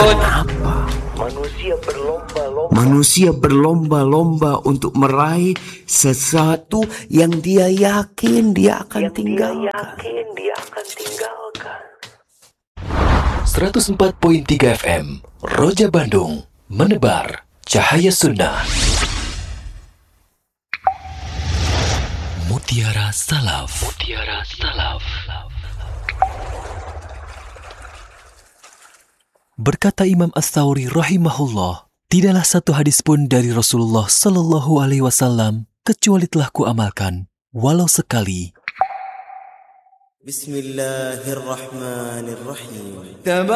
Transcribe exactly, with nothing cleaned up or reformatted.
apa? Manusia berlomba-lomba. Manusia berlomba-lomba untuk meraih sesuatu yang dia yakin dia akan yang tinggalkan. Dia yakin dia akan tinggalkan. seratus empat koma tiga F M Roja Bandung, menebar cahaya sunnah. Mutiara Salaf. Mutiara Salaf. Berkata Imam Ats-Tsauri rahimahullah, tidaklah satu hadis pun dari Rasulullah sallallahu alaihi wasallam kecuali telah kuamalkan, walau sekali. Bismillahirrahmanirrahim.